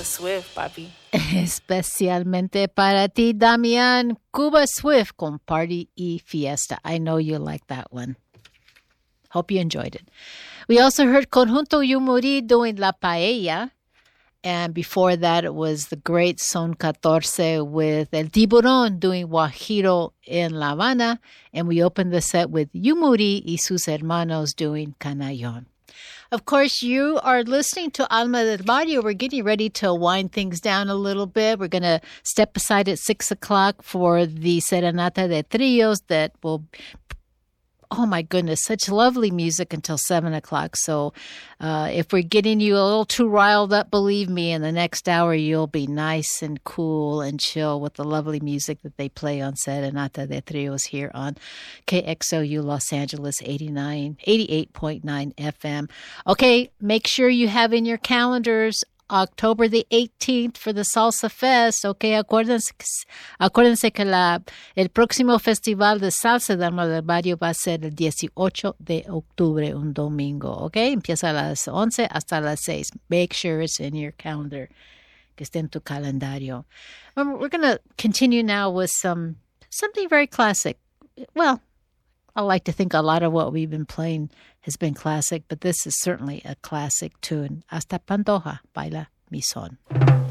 Swift, papi. Especialmente para ti, Damian, Cuba Swift con Party y Fiesta. I know you like that one. Hope you enjoyed it. We also heard Conjunto Yumuri doing La Paella. And before that, it was the great Son 14 with El Tiburón doing Guajiro in La Habana. And we opened the set with Yumuri y sus hermanos doing Canallón. Of course, you are listening to Alma del Barrio. We're getting ready to wind things down a little bit. We're going to step aside at 6 o'clock for the Serenata de Trios that will... Oh, my goodness, such lovely music until 7 o'clock. So if we're getting you a little too riled up, believe me, in the next hour you'll be nice and cool and chill with the lovely music that they play on Serenata de Trios here on KXOU Los Angeles 88.9 FM. Okay, make sure you have in your calendars October the 18th for the Salsa Fest. Okay, acuérdense que el próximo Festival de Salsa de Alma del Barrio va a ser el 18 de octubre, un domingo. Okay, empieza a las 11 hasta las 6. Make sure it's in your calendar, que esté en tu calendario. We're going to continue now with something very classic. Well, I like to think a lot of what we've been playing has been classic, but this is certainly a classic tune. Hasta Pantoja, baila mi son.